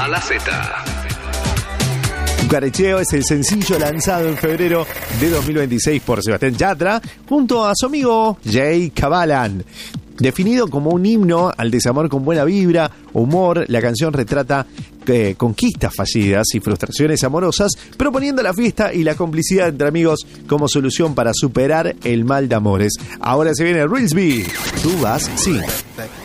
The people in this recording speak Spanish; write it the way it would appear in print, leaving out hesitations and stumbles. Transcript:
la Z. Cucaracheo es el sencillo lanzado en febrero de 2026 por Sebastián Yatra junto a su amigo Jay Cabalan. Definido como un himno al desamor con buena vibra, humor, la canción retrata conquistas fallidas y frustraciones amorosas, proponiendo la fiesta y la complicidad entre amigos como solución para superar el mal de amores. Ahora se viene Reelsby, tú vas, sí.